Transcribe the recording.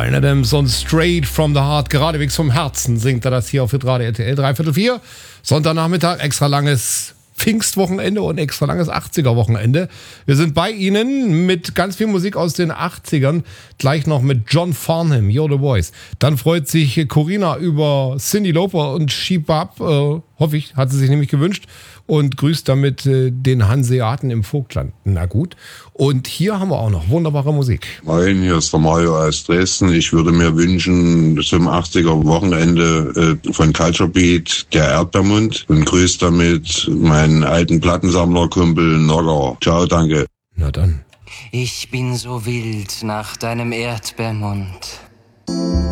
Bryan Adams und Straight from the Heart, geradewegs vom Herzen singt er das hier auf Hitradio RTL 3/4. Sonntagnachmittag, extra langes Pfingstwochenende und extra langes 80er-Wochenende. Wir sind bei Ihnen mit ganz viel Musik aus den 80ern. Gleich noch mit John Farnham, You're the Voice. Dann freut sich Corinna über Cyndi Lauper und She Bop, hoffe ich, hat sie sich nämlich gewünscht. Und grüßt damit den Hanseaten im Vogtland. Na gut. Und hier haben wir auch noch wunderbare Musik. Moin, hier ist der Mario aus Dresden. Ich würde mir wünschen, zum 80er-Wochenende von Culture Beat der Erdbeermund und grüßt damit meinen alten Plattensammlerkumpel Nogger. Ciao, danke. Na dann. Ich bin so wild nach deinem Erdbeermund.